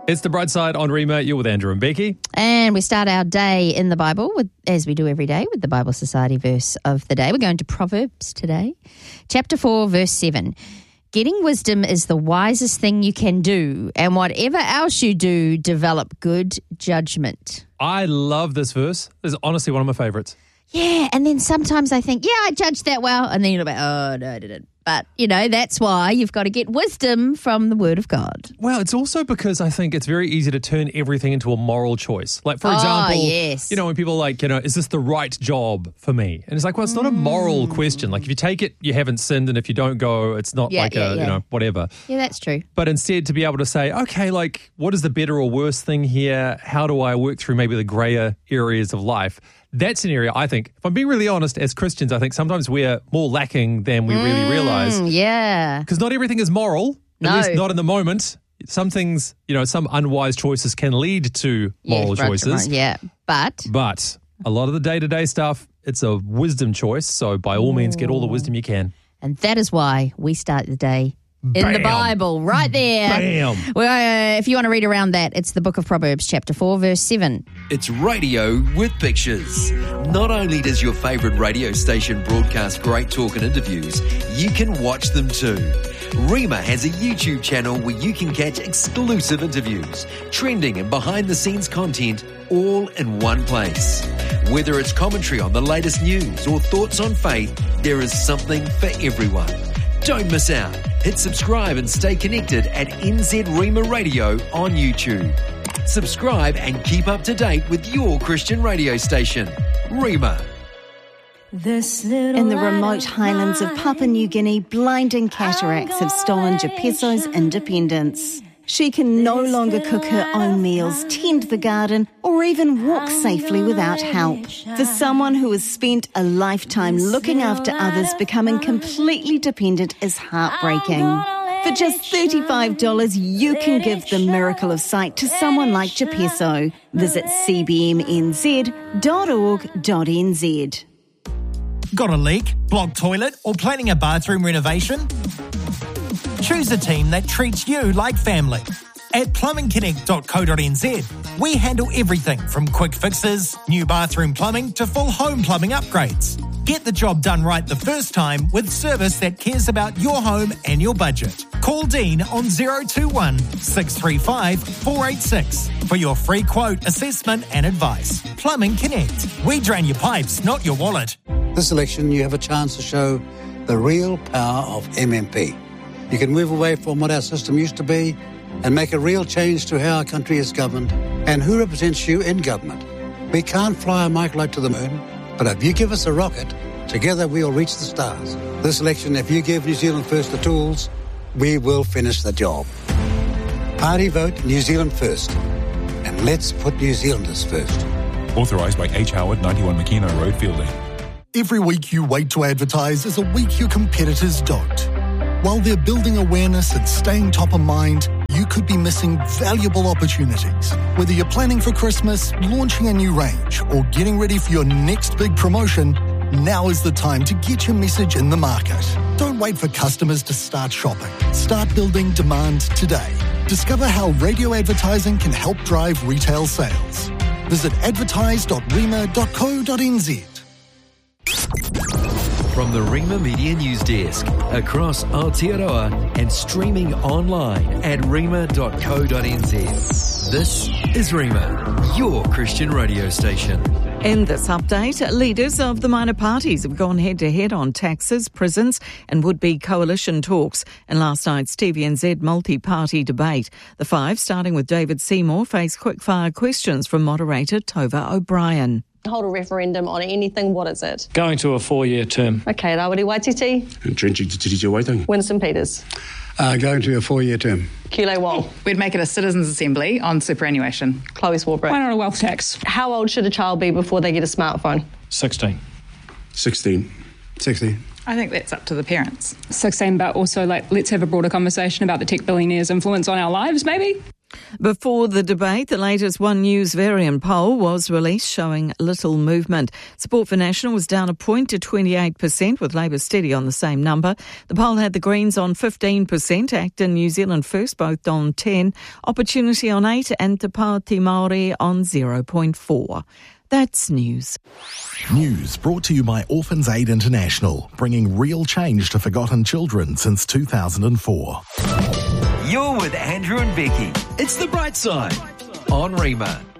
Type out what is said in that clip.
It's The Bright Side on Rima. You're with Andrew and Becky. And we start our day in the Bible, as we do every day, with the Bible Society verse of the day. We're going to Proverbs today. Chapter 4, verse 7. Getting wisdom is the wisest thing you can do, and whatever else you do, develop good judgment. I love this verse. This is honestly one of my favourites. Yeah, and then sometimes I think, I judged that well, and then you're like, oh, no, I didn't. But, that's why you've got to get wisdom from the Word of God. Well, it's also because I think it's very easy to turn everything into a moral choice. Like, for example, yes. when people are like, is this the right job for me? And it's like, well, it's not a moral question. Like, if you take it, you haven't sinned, and if you don't go, it's not whatever. Yeah, that's true. But instead to be able to say, okay, like, what is the better or worse thing here? How do I work through maybe the grayer areas of life? That's an area, I think, if I'm being really honest, as Christians, I think sometimes we're more lacking than we really realise. Yeah. Because not everything is moral, at least not in the moment. Some things, some unwise choices can lead to moral choices. But a lot of the day-to-day stuff, it's a wisdom choice. So by all means, get all the wisdom you can. And that is why we start the day in the Bible, right there. Bam. Well, if you want to read around that, it's the book of Proverbs, chapter 4, verse 7. It's radio with pictures. Not only does your favourite radio station broadcast great talk and interviews, you can watch them too. Rima has a YouTube channel where you can catch exclusive interviews, trending and behind-the-scenes content all in one place. Whether it's commentary on the latest news or thoughts on faith, there is something for everyone. Don't miss out. Hit subscribe and stay connected at NZ Rima Radio on YouTube. Subscribe and keep up to date with your Christian radio station. Rima. In the remote highlands of Papua New Guinea, blinding cataracts have stolen Jepeso's independence. She can no longer cook her own meals, tend the garden, or even walk safely without help. For someone who has spent a lifetime looking after others, becoming completely dependent is heartbreaking. For just $35, you can give the miracle of sight to someone like Jepeso. Visit cbmnz.org.nz. Got a leak, blocked toilet, or planning a bathroom renovation? Choose a team that treats you like family. At plumbingconnect.co.nz, we handle everything from quick fixes, new bathroom plumbing to full home plumbing upgrades. Get the job done right the first time with service that cares about your home and your budget. Call Dean on 021 635 486 for your free quote, assessment and advice. Plumbing Connect. We drain your pipes, not your wallet. This election, you have a chance to show the real power of MMP. You can move away from what our system used to be and make a real change to how our country is governed and who represents you in government. We can't fly a microlight to the moon, but if you give us a rocket, together we will reach the stars. This election, if you give New Zealand First the tools, we will finish the job. Party vote New Zealand First. And let's put New Zealanders first. Authorised by H. Howard, 91 McKenna Road, Fielding. Every week you wait to advertise is a week your competitors don't. While they're building awareness and staying top of mind, you could be missing valuable opportunities. Whether you're planning for Christmas, launching a new range, or getting ready for your next big promotion, now is the time to get your message in the market. Don't wait for customers to start shopping. Start building demand today. Discover how radio advertising can help drive retail sales. Visit advertise.rima.co.nz. From the Rima Media News Desk, across Aotearoa and streaming online at rima.co.nz. This is Rima, your Christian radio station. In this update, leaders of the minor parties have gone head-to-head on taxes, prisons and would-be coalition talks in last night's TVNZ multi-party debate. The five, starting with David Seymour, face quick-fire questions from moderator Tova O'Brien. Hold a referendum on anything, what is it? Going to a 4-year term. Okay, Rawiri Waititi. Entrenching Te Tiriti Waitangi. Winston Peters. Going to a 4-year term. Kule Wong. We'd make it a citizens' assembly on superannuation. Chloe Swarbrick. Why not a wealth tax? How old should a child be before they get a smartphone? 16. 16. I think that's up to the parents. 16, but also let's have a broader conversation about the tech billionaire's influence on our lives, maybe? Before the debate, the latest One News variant poll was released showing little movement. Support for National was down a point to 28%, with Labour steady on the same number. The poll had the Greens on 15%, ACT and New Zealand First both on 10%, Opportunity on 8% and Te Pāti Māori on 0.4%. That's news. News brought to you by Orphans Aid International, bringing real change to forgotten children since 2004. You're with Andrew and Becky. It's The Bright Side on Rima.